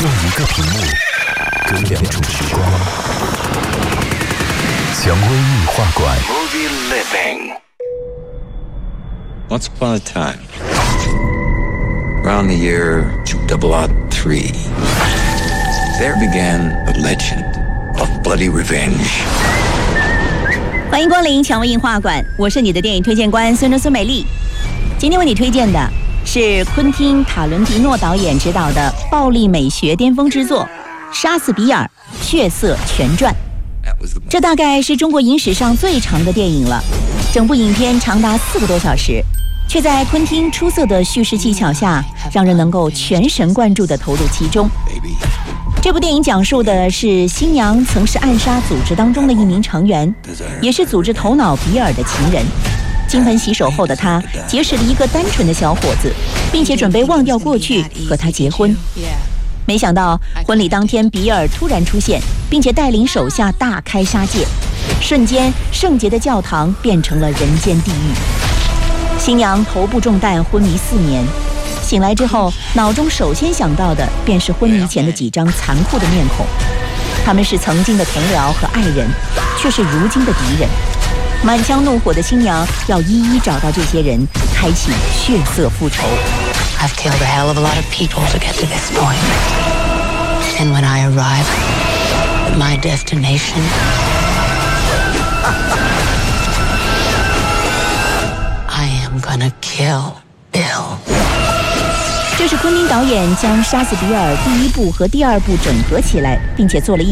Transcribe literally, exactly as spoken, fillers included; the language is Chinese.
用一个屏幕隔两种时光。蔷薇映画馆。 Movie Living. Once upon a time, around the year two thousand three, there began a legend of bloody revenge. 欢迎光临蔷薇映画馆，我是你的电影推荐官孙中孙美丽。今天为你推荐的是昆汀·塔伦蒂诺导演执导的暴力美学巅峰之作《杀死比尔：血色全传》。这大概是中国影史上最长的电影了，整部影片长达四个多小时，却在昆汀出色的叙事技巧下，让人能够全神贯注地投入其中。这部电影讲述的是新娘曾是暗杀组织当中的一名成员，也是组织头脑比尔的情人。金盆洗手后的她结识了一个单纯的小伙子，并且准备忘掉过去，和他结婚。没想到婚礼当天，比尔突然出现，并且带领手下大开杀戒，瞬间圣洁的教堂变成了人间地狱。新娘头部中弹，昏迷四年，醒来之后，脑中首先想到的便是昏迷前的几张残酷的面孔，他们是曾经的同僚和爱人，却是如今的敌人。满腔怒火的新娘要一一找到这些人，开启血色复仇。 I've killed a hell of a lot of people to get to this point. And when I arrive at my destination, I am gonna kill Bill. 这是昆汀导演将《杀死比尔》第一部和第二部整合起来，并且做了一